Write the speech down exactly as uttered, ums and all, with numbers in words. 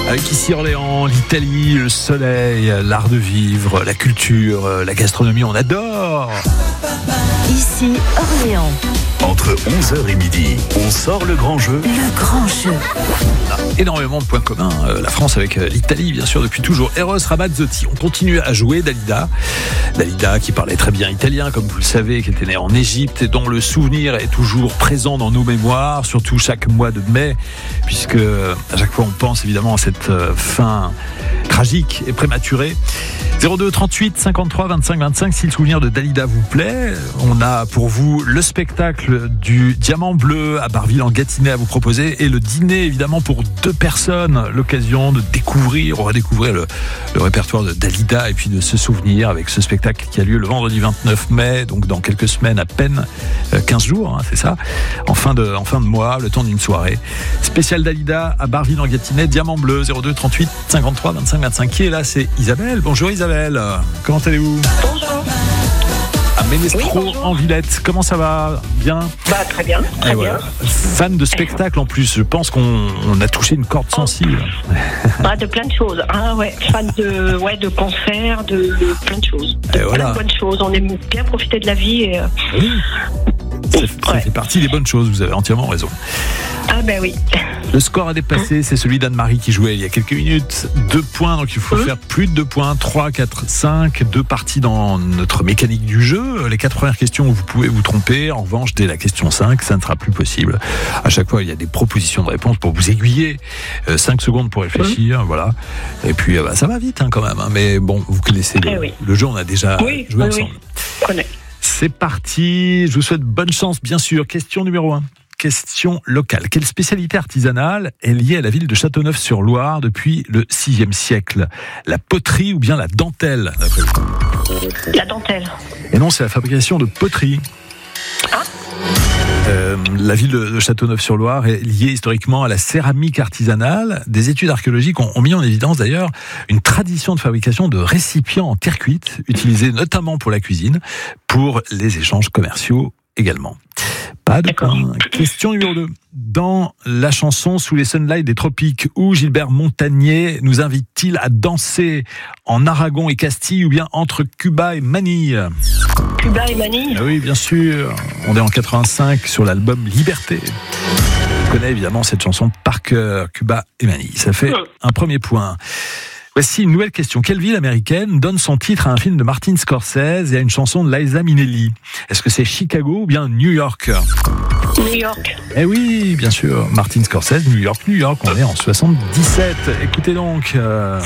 Avec ici Orléans, l'Italie, le soleil, l'art de vivre, la culture, la gastronomie, on adore. Ici Orléans. Entre onze heures et midi, on sort le grand jeu. Le grand jeu. On a énormément de points communs. Euh, la France avec euh, l'Italie, bien sûr, depuis toujours. Eros Ramazzotti. On continue à jouer Dalida. Dalida qui parlait très bien italien, comme vous le savez, qui était née en Égypte et dont le souvenir est toujours présent dans nos mémoires, surtout chaque mois de mai, puisque à chaque fois on pense évidemment à cette euh, fin tragique et prématurée. zéro deux trente-huit cinquante-trois vingt-cinq vingt-cinq, si le souvenir de Dalida vous plaît. On a pour vous le spectacle du Diamant Bleu à Barville-en-Gâtinais à vous proposer et le dîner évidemment pour deux personnes, l'occasion de découvrir, redécouvrir le, le répertoire de Dalida et puis de se souvenir avec ce spectacle qui a lieu le vendredi vingt-neuf mai, donc dans quelques semaines, à peine quinze jours, hein, c'est ça, en fin de, en fin de mois, le temps d'une soirée. Spécial Dalida à Barville-en-Gâtinais, Diamant Bleu, zéro deux trente-huit cinquante-trois vingt-cinq vingt-cinq. Qui est là? C'est Isabelle. Bonjour Isabelle. Comment allez-vous? Bonjour. À Ménestro, oui, en Villette. Comment ça va? Bien? Bah, très bien, très Et bien. voilà. Fan de spectacle en plus. Je pense qu'on on a touché une corde sensible. Bah, de plein de choses. Ah ouais, fan de, ouais, de concerts, de, de plein de choses. De Et plein voilà. de bonnes choses. On aime bien profiter de la vie. Et, euh, Oui. Ça, ça Ouais. fait partie des bonnes choses, vous avez entièrement raison. Ah ben oui. Le score à dépasser, c'est celui d'Anne-Marie qui jouait il y a quelques minutes. Deux points, donc il faut Mmh. faire plus de deux points. Trois, quatre, cinq. Deux parties dans notre mécanique du jeu. Les quatre premières questions, vous pouvez vous tromper. En revanche, dès la question cinq, ça ne sera plus possible. À chaque fois, il y a des propositions de réponse pour vous aiguiller. Euh, cinq secondes pour réfléchir, voilà. Et puis, euh, bah, ça va vite hein, quand même. Hein. Mais bon, vous connaissez le, Eh oui. le jeu, on a déjà Oui, joué oui, ensemble. oui. Je connais. C'est parti, je vous souhaite bonne chance, bien sûr. Question numéro un. Question locale. Quelle spécialité artisanale est liée à la ville de Châteauneuf-sur-Loire depuis le sixième siècle? La poterie ou bien la dentelle, d'après vous? La dentelle. Et non, c'est la fabrication de poterie. Ah. Euh, la ville de Châteauneuf-sur-Loire est liée historiquement à la céramique artisanale. Des études archéologiques ont, ont mis en évidence d'ailleurs une tradition de fabrication de récipients en terre cuite, utilisés notamment pour la cuisine, pour les échanges commerciaux également. Pas de D'accord. point. Question numéro deux. Dans la chanson Sous les sunlights des tropiques, où Gilbert Montagnier nous invite-t-il à danser en Aragon et Castille ou bien entre Cuba et Manille? Cuba et Manille. Ah oui, bien sûr. On est en quatre-vingt-cinq sur l'album Liberté. On connaît évidemment cette chanson par cœur, Cuba et Manille. Ça fait un premier point. Voici une nouvelle question. Quelle ville américaine donne son titre à un film de Martin Scorsese et à une chanson de Liza Minnelli? Est-ce que c'est Chicago ou bien New York? New York. Eh oui, bien sûr. Martin Scorsese, New York, New York. On est en soixante-dix-sept. Écoutez donc... Euh...